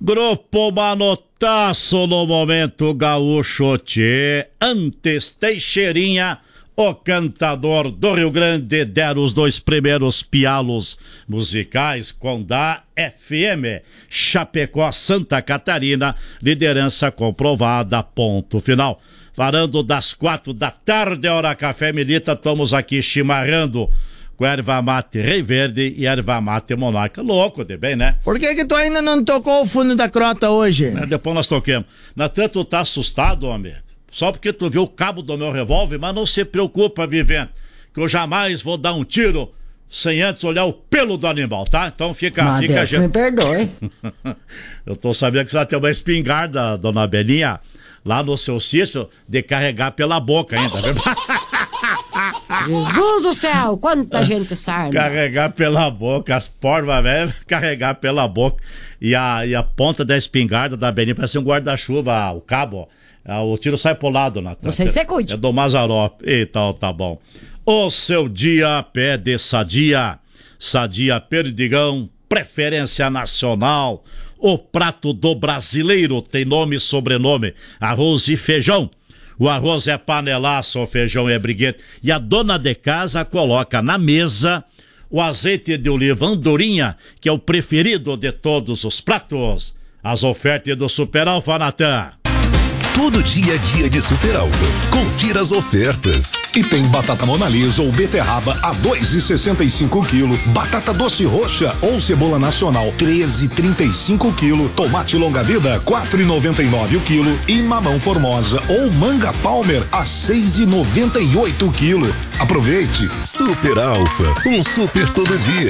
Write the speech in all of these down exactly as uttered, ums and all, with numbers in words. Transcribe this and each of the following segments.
Grupo Manotaço no Momento Gaúcho, tchê. Antes Teixeirinha, o cantador do Rio Grande, deram os dois primeiros pialos musicais com da F M. Chapecó, Santa Catarina, liderança comprovada, ponto final. Varando das quatro da tarde, hora café milita, estamos aqui chimarrando com erva mate Rei Verde e erva mate Monarca. Louco de bem, né? Por que que tu ainda não tocou o fundo da crota hoje? É, depois nós toquemos. Natan, tu tá assustado, homem? Só porque tu viu o cabo do meu revólver, mas não se preocupa, Vivente, que eu jamais vou dar um tiro sem antes olhar o pelo do animal, tá? Então fica... Mas fica Deus gente... me perdoe. Eu tô sabendo que você vai ter uma espingarda, dona Belinha, lá no seu sítio, de carregar pela boca ainda, viu? Jesus do céu, quanta gente sarna. Carregar pela boca, as porvas velhas, carregar pela boca. E a, e a ponta da espingarda da Belinha parece um guarda-chuva, o cabo, ó. O tiro sai pro lado, Natan. Você se cuide. É do Mazarop. Então tá bom. O seu dia pede sadia. Sadia Perdigão, preferência nacional. O prato do brasileiro tem nome e sobrenome. Arroz e feijão. O arroz é panelaço, o feijão é briguete. E a dona de casa coloca na mesa o azeite de oliva andorinha, que é o preferido de todos os pratos. As ofertas do Super Alfa, Natan. Todo dia é dia de Super Alfa. Confira as ofertas. E tem batata monalisa ou beterraba a dois e sessenta e cinco quilo, batata doce roxa ou cebola nacional treze e trinta e cinco quilo, tomate longa vida quatro e noventa e nove o quilo e mamão formosa ou manga palmer a seis e noventa e oito o quilo. Aproveite. Super Alfa, um super todo dia.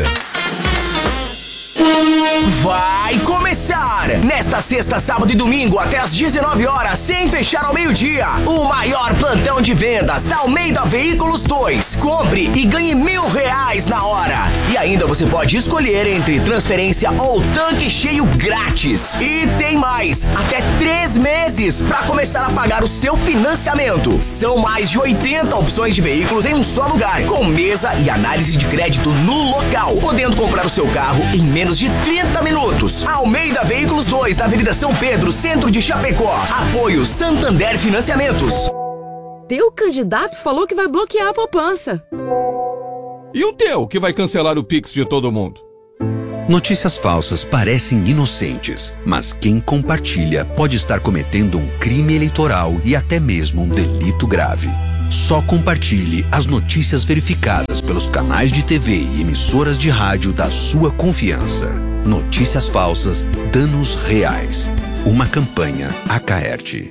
Vai começar! Nesta sexta, sábado e domingo, até às dezenove horas, sem fechar ao meio-dia, o maior plantão de vendas da Almeida Veículos dois. Compre e ganhe mil reais na hora. E ainda você pode escolher entre transferência ou tanque cheio grátis. E tem mais, até três meses para começar a pagar o seu financiamento. São mais de oitenta opções de veículos em um só lugar, com mesa e análise de crédito no local, podendo comprar o seu carro em menos de trinta minutos. Almeida Veículos dois, na Avenida São Pedro, centro de Chapecó. Apoio Santander Financiamentos. Teu candidato falou que vai bloquear a poupança. E o teu, que vai cancelar o Pix de todo mundo? Notícias falsas parecem inocentes, mas quem compartilha pode estar cometendo um crime eleitoral e até mesmo um delito grave. Só compartilhe as notícias verificadas pelos canais de T V e emissoras de rádio da sua confiança. Notícias falsas, danos reais. Uma campanha Acaerte.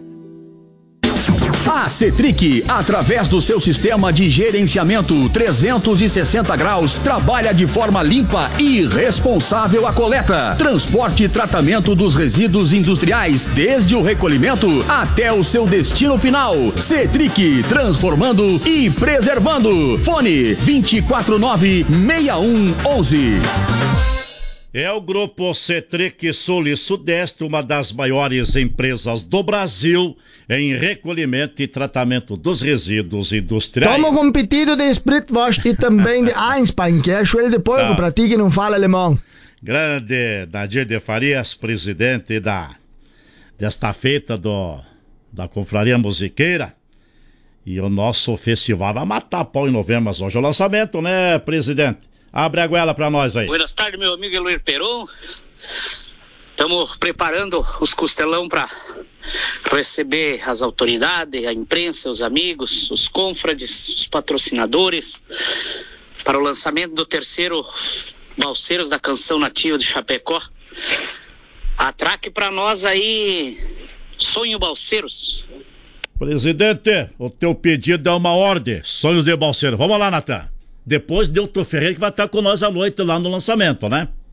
A Cetric, através do seu sistema de gerenciamento trezentos e sessenta graus, trabalha de forma limpa e responsável a coleta, transporte e tratamento dos resíduos industriais, desde o recolhimento até o seu destino final. Cetric, transformando e preservando. Fone vinte e quatro nove, seis um onze. É o Grupo Cetric Sul e Sudeste, uma das maiores empresas do Brasil em recolhimento e tratamento dos resíduos industriais. Toma um pedido de Spritwurst e também de Einspein, que é joelho de porco, Ah. pra ti que não fala alemão. Grande Nadir de Farias, presidente da, desta feita do, da Confraria Musiqueira. E o nosso festival vai matar pau em novembro, mas hoje é o lançamento, né, presidente? Abre a goela pra nós aí. Boas tardes, meu amigo Eloir Peron. Estamos preparando os costelão para receber as autoridades, a imprensa, os amigos, os confrades, os patrocinadores, para o lançamento do terceiro Balseiros da Canção Nativa de Chapecó. Atraque para nós aí, Sonho Balseiros. Presidente, o teu pedido é uma ordem, Sonhos de Balseiro. Vamos lá, Natan. Depois Delton Ferreira que vai estar com nós à noite lá no lançamento, né?